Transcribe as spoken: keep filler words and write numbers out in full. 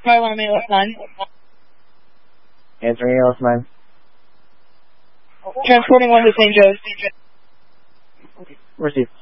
Marlon Mayos nine. Answering Mayos nine. Transporting one to Saint Joe's. Received.